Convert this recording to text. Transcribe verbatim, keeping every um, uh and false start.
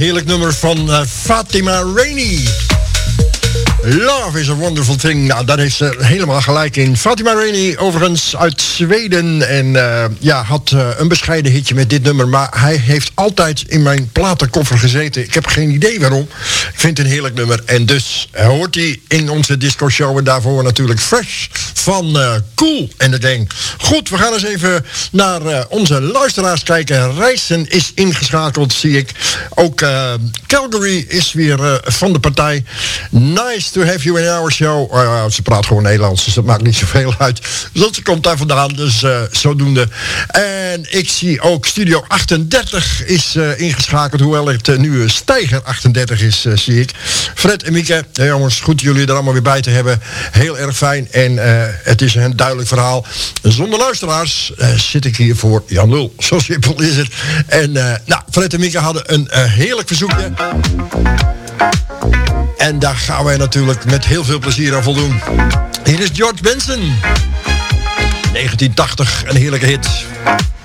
heerlijk nummer van uh, Fatima Rainey. Love is a wonderful thing. Nou, daar is ze helemaal gelijk in. Fatima Rainey, overigens uit Zweden. En uh, ja, had uh, een bescheiden hitje met dit nummer. Maar hij heeft altijd in mijn platenkoffer gezeten. Ik heb geen idee waarom. Ik vind het een heerlijk nummer. En dus hoort hij in onze disco show. En daarvoor natuurlijk Fresh van uh, Cool en de Gang. Goed, we gaan eens even naar uh, onze luisteraars kijken. Rijssen is ingeschakeld, zie ik. Ook uh, Calgary is weer uh, van de partij. Nice to have you in our show. Uh, ze praat gewoon Nederlands, dus dat maakt niet zoveel uit. Dus ze komt daar vandaan, dus uh, zodoende. En ik zie ook Studio achtendertig is uh, ingeschakeld, hoewel het uh, nu Steiger achtendertig is, uh, zie ik. Fred en Mieke, hey jongens, goed jullie er allemaal weer bij te hebben. Heel erg fijn en uh, het is een duidelijk verhaal. Zonder luisteraars uh, zit ik hier voor Jan Lul. Zo simpel is het. En uh, nou, Fred en Mieke hadden een uh, heerlijk verzoekje. En daar gaan wij natuurlijk met heel veel plezier aan voldoen. Hier is George Benson. negentien tachtig, een heerlijke hit.